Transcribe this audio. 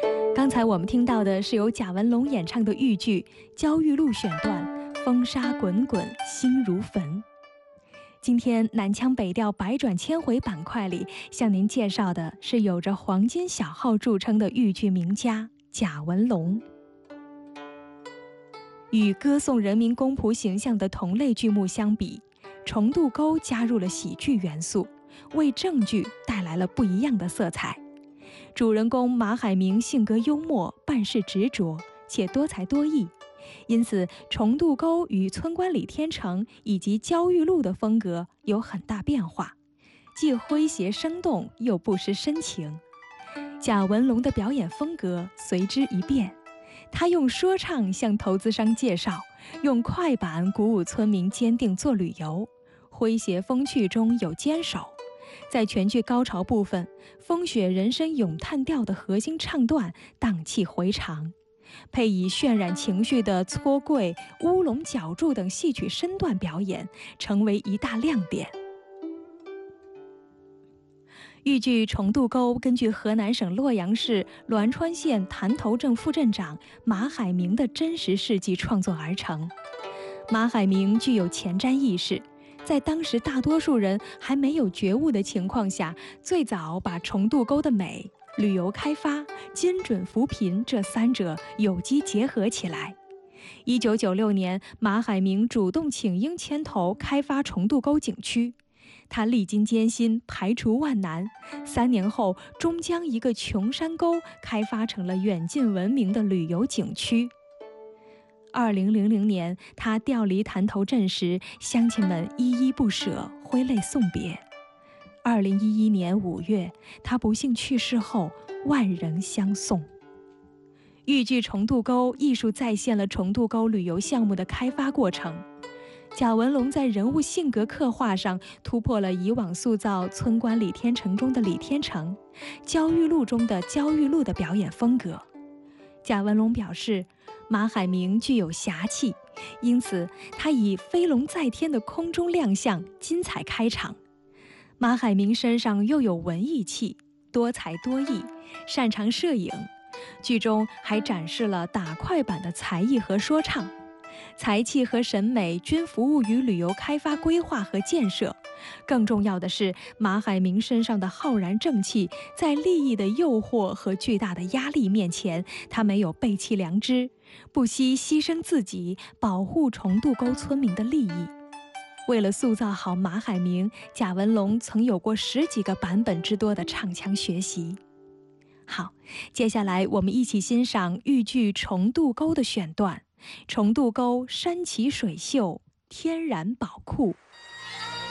刚才我们听到的是由贾文龙演唱的豫剧《焦裕禄》选段《风沙滚滚，心如焚》。今天南腔北调百转千回板块里，向您介绍的是有着黄金小号著称的豫剧名家贾文龙。与歌颂人民公仆形象的同类剧目相比，重渡沟加入了喜剧元素，为正剧带来了不一样的色彩。主人公马海明性格幽默，办事执着，且多才多艺，因此重渡沟与村官李天成以及焦裕禄的风格有很大变化，既诙谐生动，又不失深情。贾文龙的表演风格随之一变，他用说唱向投资商介绍，用快板鼓舞村民坚定做旅游，诙谐风趣中有坚守。在全剧高潮部分，风雪人生咏叹调的核心唱段荡气回肠，配以渲染情绪的搓柜、乌龙、角柱等戏曲身段表演，成为一大亮点。豫剧《重渡沟》根据河南省洛阳市栾川县潭头镇副镇长马海明的真实事迹创作而成。马海明具有前瞻意识，在当时大多数人还没有觉悟的情况下，最早把重渡沟的美、旅游开发、精准扶贫这三者有机结合起来。1996年，马海明主动请缨牵头开发重渡沟景区，他历经艰辛，排除万难，3年后终将一个穷山沟开发成了远近闻名的旅游景区。2000年，他调离潭头镇时，乡亲们依依不舍，挥泪送别。2011年5月，他不幸去世后，万人相送。豫剧《重渡沟》艺术再现了重渡沟旅游项目的开发过程。贾文龙在人物性格刻画上突破了以往塑造村官李天成中的李天成、焦裕禄中的焦裕禄的表演风格。贾文龙表示，马海明具有侠气，因此他以飞龙在天的空中亮相，精彩开场。马海明身上又有文艺气，多才多艺，擅长摄影，剧中还展示了打快板的才艺和说唱。才气和审美均服务于旅游开发规划和建设。更重要的是，马海明身上的浩然正气，在利益的诱惑和巨大的压力面前，他没有背弃良知，不惜牺牲自己，保护重渡沟村民的利益。为了塑造好马海明，贾文龙曾有过10几个版本之多的唱腔学习。好，接下来我们一起欣赏豫剧《重渡沟》的选段。重渡沟山奇水秀，天然宝库。